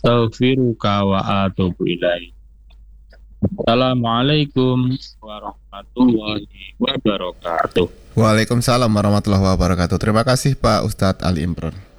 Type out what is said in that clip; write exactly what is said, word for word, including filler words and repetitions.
astaghfiruka wa atubu ilaik. Assalamualaikum warahmatullahi wabarakatuh. Waalaikumsalam warahmatullahi wabarakatuh. Terima kasih Pak Ustadz Ali Imron.